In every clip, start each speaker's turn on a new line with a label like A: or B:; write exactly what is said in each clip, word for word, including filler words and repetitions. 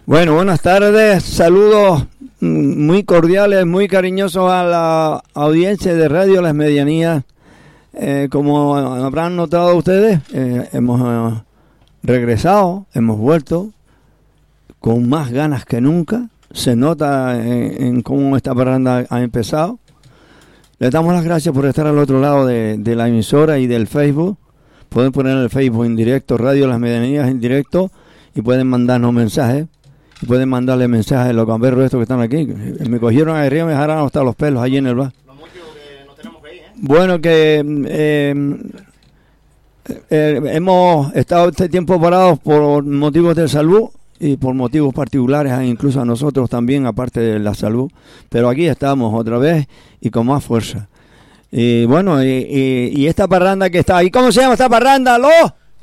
A: Bueno, buenas tardes, saludos muy cordiales, muy cariñosos a la audiencia de Radio Las Medianías. Eh, como habrán notado ustedes, eh, hemos eh, regresado, hemos vuelto con más ganas que nunca. Se nota en, en cómo esta parranda ha empezado. Les damos las gracias por estar al otro lado de, de la emisora y del Facebook. Pueden poner el Facebook en directo, Radio Las Medianías en directo, y pueden mandarnos mensajes. Y pueden mandarle mensajes a los gamberros estos que están aquí. Me cogieron arriba y me dejaron hasta los pelos allí en el bar.
B: Los motivos que nos tenemos que ir, ¿eh?
A: Bueno, que eh, eh, hemos estado este tiempo parados por motivos de salud y por motivos particulares, incluso a nosotros también, aparte de la salud. Pero aquí estamos otra vez y con más fuerza. Y bueno, y, y, y esta parranda que está ahí, ¿cómo se llama esta parranda? ¡Lo!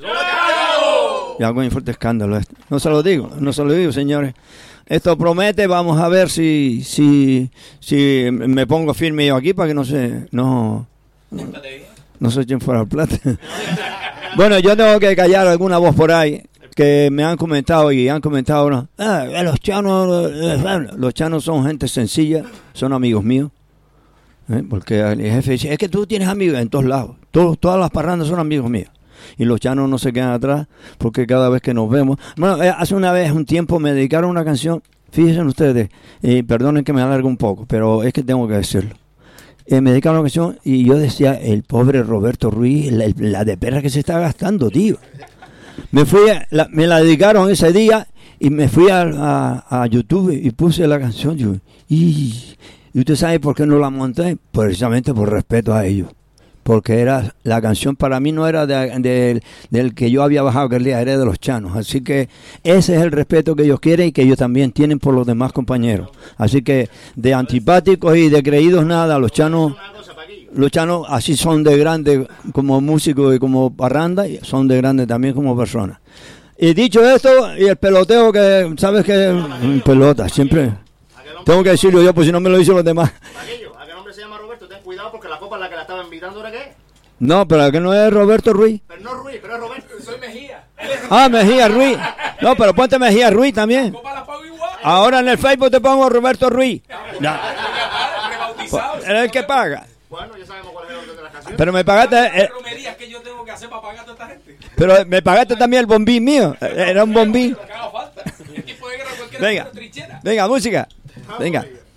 A: Y algo muy fuerte escándalo esto. No se lo digo, no se lo digo, señores. Esto promete, vamos a ver si si si me pongo firme yo aquí para que no se no no se echen fuera el plato. Bueno, yo tengo que callar alguna voz por ahí que me han comentado y han comentado, ¿no? Ah, los chanos, los chanos son gente sencilla, son amigos míos. ¿Eh? Porque el jefe dice, es que tú tienes amigos en todos lados, todos, todas las parrandas son amigos míos. Y los chanos no se quedan atrás porque cada vez que nos vemos... Bueno, eh, hace una vez, un tiempo, me dedicaron una canción, fíjense ustedes, y perdonen que me alargue un poco, pero es que tengo que decirlo. Eh, me dedicaron una canción y yo decía, el pobre Roberto Ruiz, la, la de perra que se está gastando, tío. Me fui, a, la, me la dedicaron ese día y me fui a, a, a YouTube y puse la canción. Yo, y, y usted sabe por qué no la monté, precisamente por respeto a ellos. Porque era la canción para mí no era de, de, del que yo había bajado aquel día, era de los chanos. Así que ese es el respeto que ellos quieren y que ellos también tienen por los demás compañeros. Así que de antipáticos y de creídos nada, los chanos, los chanos así son de grandes como músicos y como parranda, y son de grandes también como personas. Y dicho esto, y el peloteo que, ¿sabes qué? Pelota, siempre. Tengo que decirlo yo, pues si no me lo dicen los demás.
B: Cuidado porque la copa en la que la estaba invitando era qué.
A: No, pero que no es Roberto Ruiz.
B: Pero no Ruiz, pero es Roberto.
C: Soy Mejía.
A: Ah, Mejía Ruiz. No, pero ponte Mejía Ruiz también.
C: La copa la pago igual.
A: Ahora en el Facebook te pongo Roberto Ruiz. No.
C: Rebautizado.
A: Eres el que paga.
B: Bueno, ya sabemos cuál es el orden de las canciones.
A: Pero me pagaste. Eh,
C: romerías que yo tengo que hacer para pagar a toda esta gente.
A: Pero me pagaste también el bombín mío. Era un bombín.
C: Lo que haga falta. El tipo de guerra cualquiera.
A: Venga, venga, música. Venga.